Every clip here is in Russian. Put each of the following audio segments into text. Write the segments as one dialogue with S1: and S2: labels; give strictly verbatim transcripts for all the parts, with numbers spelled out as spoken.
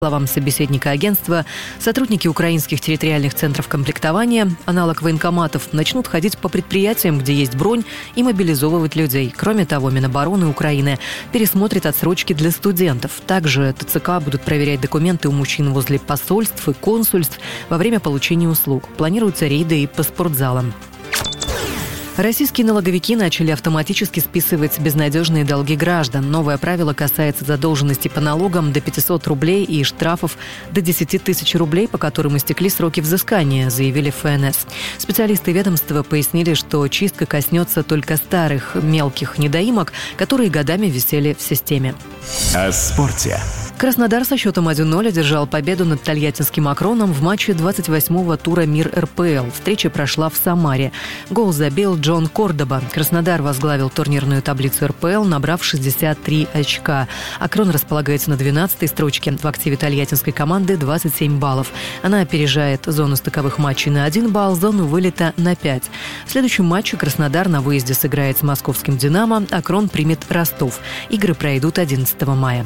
S1: По словам собеседника агентства, сотрудники украинских территориальных центров комплектования, аналог военкоматов, начнут ходить по предприятиям, где есть бронь, и мобилизовывать людей. Кроме того, Минобороны Украины пересмотрит отсрочки для студентов. Также ТЦК будут проверять документы у мужчин возле посольств и консульств во время получения услуг. Планируются рейды и по спортзалам. Российские налоговики начали автоматически списывать безнадежные долги граждан. Новое правило касается задолженности по налогам до пятьсот рублей и штрафов до десять тысяч рублей, по которым истекли сроки взыскания, заявили эф эн эс. Специалисты ведомства пояснили, что чистка коснется только старых мелких недоимок, которые годами висели в системе.
S2: О спорте.
S1: Краснодар со счетом один ноль одержал победу над тольяттинским «Акроном» в матче двадцать восьмого тура «Мир эр пэ эл». Встреча прошла в Самаре. Гол забил Джон Кордоба. Краснодар возглавил турнирную таблицу эр пэ эл, набрав шестьдесят три очка. «Акрон» располагается на двенадцатой строчке. В активе тольяттинской команды двадцать семь баллов. Она опережает зону стыковых матчей на один балл, зону вылета на пять. В следующем матче Краснодар на выезде сыграет с московским «Динамо», «Акрон» примет Ростов. Игры пройдут одиннадцатого мая.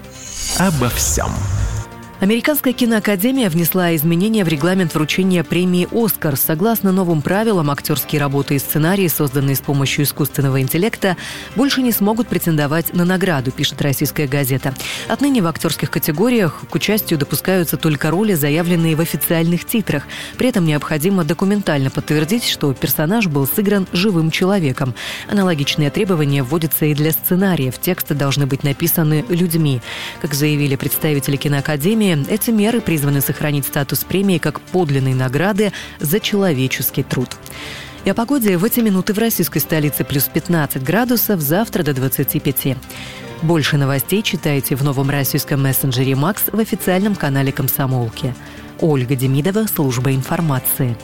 S2: Обо всем.
S1: Американская киноакадемия внесла изменения в регламент вручения премии «Оскар». Согласно новым правилам, актерские работы и сценарии, созданные с помощью искусственного интеллекта, больше не смогут претендовать на награду, пишет «Российская газета». Отныне в актерских категориях к участию допускаются только роли, заявленные в официальных титрах. При этом необходимо документально подтвердить, что персонаж был сыгран живым человеком. Аналогичные требования вводятся и для сценариев. Тексты должны быть написаны людьми. Как заявили представители киноакадемии, эти меры призваны сохранить статус премии как подлинной награды за человеческий труд. И о погоде в эти минуты в российской столице плюс пятнадцать градусов, завтра до двадцати пяти. Больше новостей читайте в новом российском мессенджере «Макс» в официальном канале «Комсомолки». Ольга Демидова, служба информации.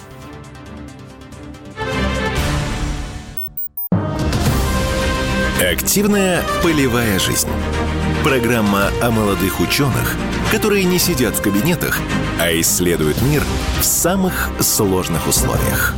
S2: Активная полевая жизнь. Программа о молодых ученых, которые не сидят в кабинетах, а исследуют мир в самых сложных условиях.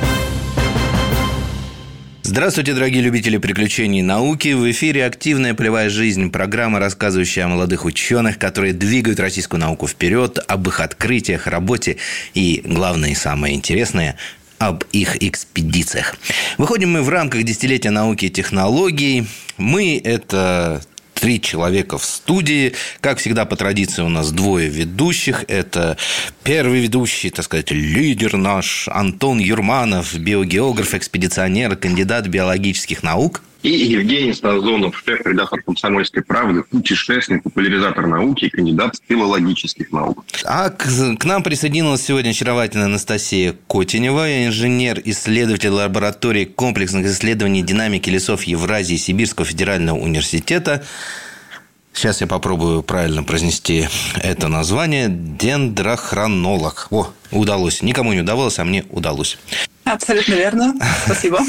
S3: Здравствуйте, дорогие любители приключений и науки. В эфире «Активная полевая жизнь», программа, рассказывающая о молодых ученых, которые двигают российскую науку вперед, об их открытиях, работе и, главное и самое интересное – об их экспедициях. Выходим мы в рамках десятилетия науки и технологий. Мы – это три человека в студии. Как всегда, по традиции, у нас двое ведущих. Это первый ведущий, так сказать, лидер наш Антон Юрманов, биогеограф, экспедиционер, кандидат биологических наук.
S4: И Евгений Сазонов, шеф-редактор «Комсомольской правды», путешественник, популяризатор науки и кандидат филологических наук.
S3: А к, к нам присоединилась сегодня очаровательная Анастасия Котенева, инженер-исследователь лаборатории комплексных исследований динамики лесов Евразии Сибирского федерального университета. Сейчас я попробую правильно произнести это название. Дендрохронолог. О, удалось. Никому не удавалось, а мне удалось.
S5: Абсолютно верно. Спасибо.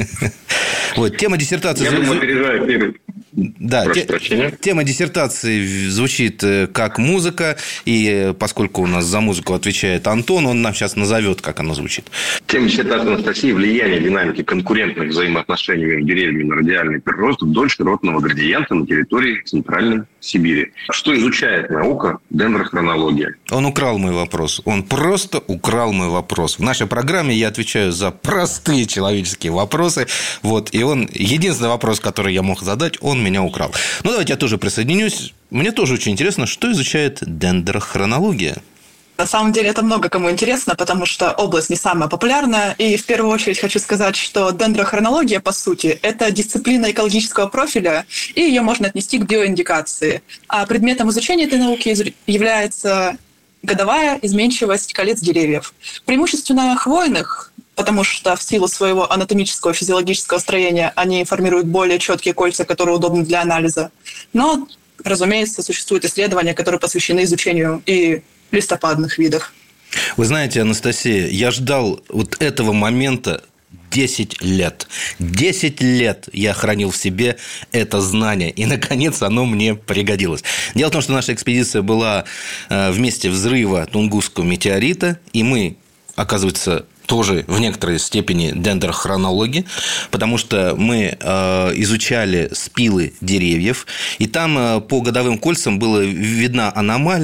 S3: Вот, тема диссертации...
S4: Я думаю, опережаю первый.
S3: Да, те, тема диссертации звучит как музыка, и поскольку у нас за музыку отвечает Антон, он нам сейчас назовет, как она звучит.
S4: Тема диссертации Анастасии – влияние динамики конкурентных взаимоотношений между деревьями на радиальный прирост вдоль широтного градиента на территории Центральной Сибири. Что изучает наука дендрохронология?
S3: Он украл мой вопрос. Он просто украл мой вопрос. В нашей программе я отвечаю за простые человеческие вопросы. Вот, и он, единственный вопрос, который я мог задать, он меня украл. Ну, давайте я тоже присоединюсь. Мне тоже очень интересно, что изучает дендрохронология.
S5: На самом деле это много кому интересно, потому что область не самая популярная. И в первую очередь хочу сказать, что дендрохронология, по сути, это дисциплина экологического профиля, и ее можно отнести к биоиндикации. А предметом изучения этой науки является годовая изменчивость колец деревьев. Преимущественно хвойных, потому что в силу своего анатомического и физиологического строения они формируют более четкие кольца, которые удобны для анализа. Но, разумеется, существуют исследования, которые посвящены изучению и листопадных видов.
S3: Вы знаете, Анастасия, я ждал вот этого момента десять лет. десять лет я хранил в себе это знание, и, наконец, оно мне пригодилось. Дело в том, что наша экспедиция была в месте взрыва Тунгусского метеорита, и мы, оказывается, тоже в некоторой степени дендрохронологи, потому что мы э, изучали спилы деревьев, и там э, по годовым кольцам была видна аномалия.